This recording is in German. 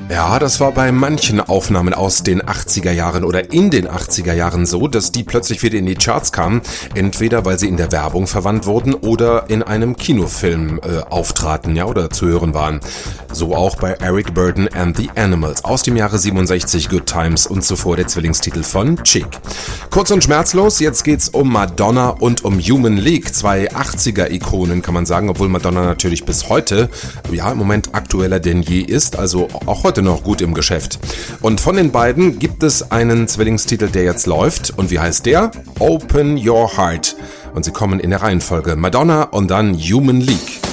Ja, das war bei manchen Aufnahmen aus den 80er Jahren oder in den 80er Jahren so, dass die plötzlich wieder in die Charts kamen, entweder weil sie in der Werbung verwandt wurden oder in einem Kinofilm auftraten, ja, oder zu hören waren. So auch bei Eric Burdon and the Animals aus dem Jahre 67, Good Times, und zuvor der Zwillingstitel von Chic. Kurz und schmerzlos, jetzt geht's um Madonna und um Human League, zwei 80er-Ikonen, kann man sagen, obwohl Madonna natürlich bis heute, ja, im Moment aktueller denn je ist, also auch heute noch gut im Geschäft. Und von den beiden gibt es einen Zwillingstitel, der jetzt läuft. Und wie heißt der? Open Your Heart. Und sie kommen in der Reihenfolge Madonna und dann Human League.